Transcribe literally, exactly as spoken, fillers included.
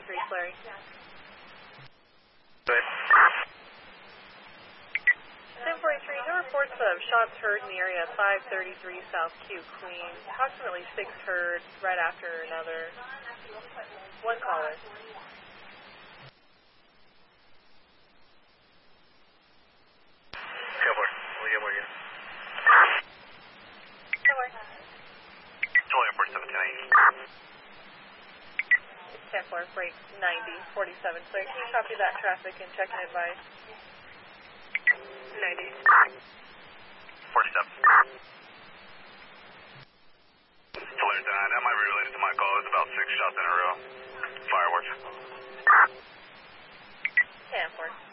three, Flurry. Good. ten forty-three, no reports of shots heard in the area at five thirty-three South Q, Queens. Approximately six heard right after another. One caller. Kevlar, we'll get more you. Kevlar. Control Air Force seven ten eight. ten four, break ninety, forty-seven. So can you copy that traffic and check and advise? ninety. forty-seven. Flare nine, that might be related to my call. It's about six shots in a row. Fireworks. ten four.